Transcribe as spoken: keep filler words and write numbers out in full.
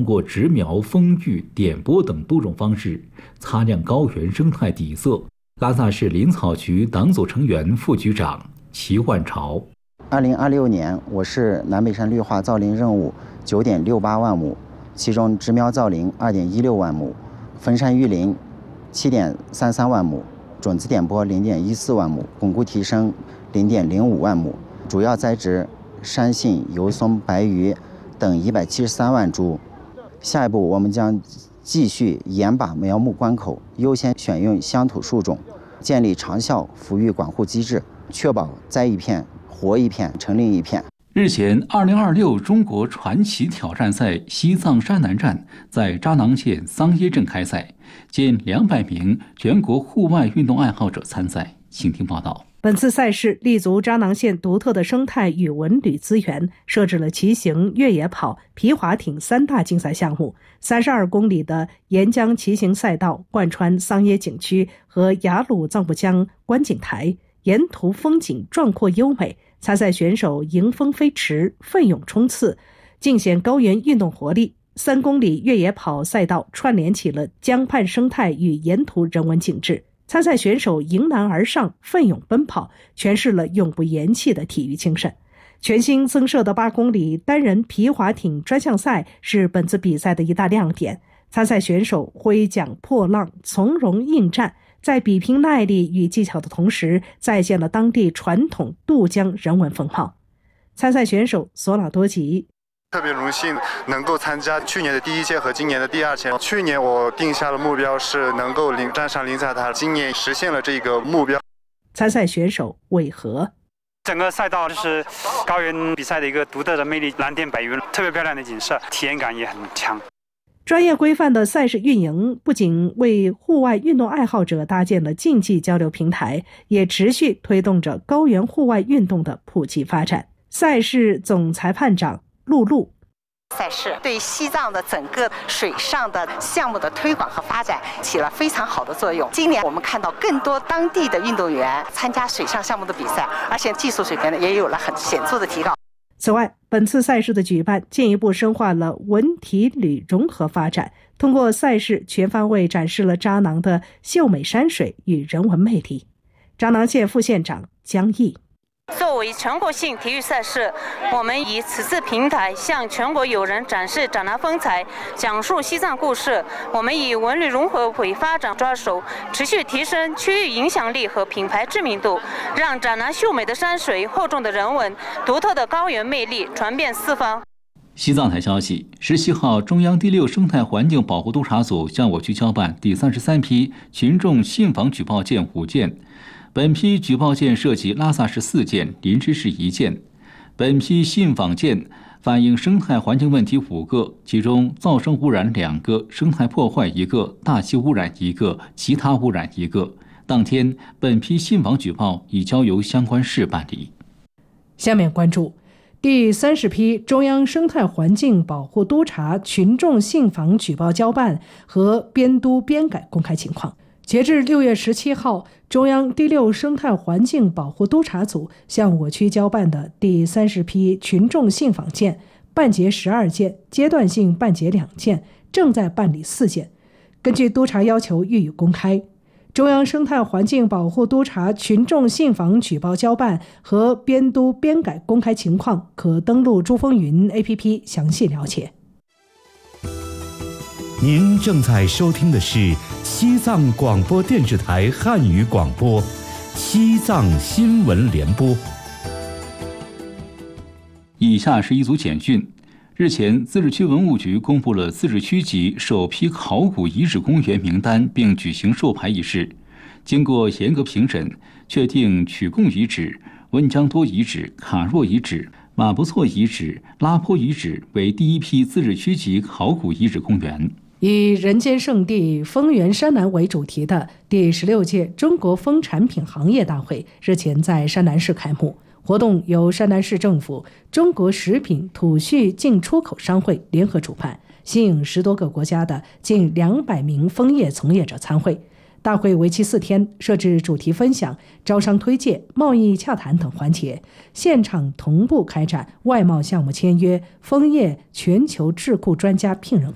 过植苗、风育、点播等多种方式擦亮高原生态底色。拉萨市林草局党组成员、副局长齐焕朝。 二零二六年，我市南北山绿化造林任务九点六八万亩，其中植苗造林二点一六万亩，分山育林七点三三万亩，种子点播零点一四万亩，巩固提升零点零五万亩，主要栽植山杏、油松、白榆等一百七十三万株。下一步，我们将继续严把苗木关口，优先选用乡土树种，建立长效抚育管护机制，确保栽一片活一片，成另一片。 日前，二零二六中国传奇挑战赛西藏山南站在扎囊县桑耶镇开赛，近两百名全国户外运动爱好者参赛。请听报道。 本次赛事立足扎囊县独特的生态与文旅资源，设置了骑行、越野跑、皮划艇三大竞赛项目。三十二公里的沿江骑行赛道贯穿桑耶景区和雅鲁藏布江观景台，沿途风景壮阔优美。参赛选手迎风飞驰，奋勇冲刺，尽显高原运动活力。三公里越野跑赛道串联起了江畔生态与沿途人文景致。参赛选手迎难而上，奋勇奔跑，诠释了永不言弃的体育精神。全新增设的八公里单人皮划艇专项赛是本次比赛的一大亮点。参赛选手挥桨破浪，从容应战，在比拼耐力与技巧的同时，再现了当地传统渡江人文风貌。参赛选手索老多吉。 特别荣幸能够参加去年的第一届和今年的第二届。去年我定下的目标是能够站上林采塔，今年实现了这个目标。 参赛选手韦和。 整个赛道就是高原比赛的一个独特的魅力，蓝天白云，特别漂亮的景色，体验感也很强。 专业规范的赛事运营不仅为户外运动爱好者搭建了竞技交流平台，也持续推动着高原户外运动的普及发展。赛事总裁判长陆路。 赛事对西藏的整个水上的项目的推广和发展起了非常好的作用。今年我们看到更多当地的运动员参加水上项目的比赛，而且技术水平呢也有了很显著的提高。 此外，本次赛事的举办进一步深化了文体旅融合发展，通过赛事全方位展示了扎囊的秀美山水与人文魅力。扎囊县副县长江毅。 作为全国性体育赛事，我们以此次平台向全国友人展示扎囊风采，讲述西藏故事。我们以文旅融合为发展抓手，持续提升区域影响力和品牌知名度，让扎囊秀美的山水、厚重的人文、独特的高原魅力传遍四方。 西藏台消息，十七号，中央第六生态环境保护督察组向我局交办第三十三批群众信访举报件五件。本批举报件涉及拉萨市四件，林芝市一件。本批信访件反映生态环境问题五个，其中噪声污染两个，生态破坏一个，大气污染一个，其他污染一个。当天，本批信访举报已交由相关市办理。 下面关注第三十批中央生态环境保护督察群众信访举报交办和编督编改公开情况。截至六月十七号，中央第六生态环境保护督察组向我区交办的第三十批群众信访件，办结十二件，阶段性办结两件，正在办理四件。根据督察要求予以公开。中央生态环境保护督察群众信访举报交办和编督编改公开情况，可登录珠风云 A P P 详细了解。 您正在收听的是西藏广播电视台汉语广播《西藏新闻联播》。 以下是一组简讯。日前，自治区文物局公布了自治区级首批考古遗址公园名单，并举行授牌仪式。经过严格评审，确定曲贡遗址、温江多遗址、卡若遗址、马不错遗址、拉坡遗址为第一批自治区级考古遗址公园。 以人间圣地丰源山南为主题的第十六届中国蜂产品行业大会日前在山南市开幕。活动由山南市政府、中国食品土畜进出口商会联合主办，吸引十多个国家的近两百名蜂业从业者参会。大会为期四天，设置主题分享、招商推介、贸易洽谈等环节，现场同步开展外贸项目签约、蜂业全球智库专家聘任